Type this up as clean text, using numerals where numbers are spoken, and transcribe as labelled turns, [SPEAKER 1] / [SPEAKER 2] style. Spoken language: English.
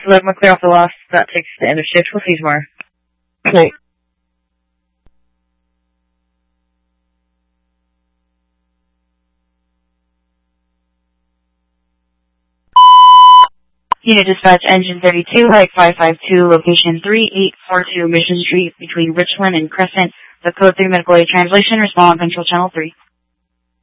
[SPEAKER 1] let me clear off the loss. That takes the end of shift. We'll see you tomorrow.
[SPEAKER 2] Okay.
[SPEAKER 3] Unit Dispatch, Engine 32, Hike 552, Location 3842 Mission Street between Richland and Crescent. The Code 3 Medical Aid Translation, respond on Control Channel 3.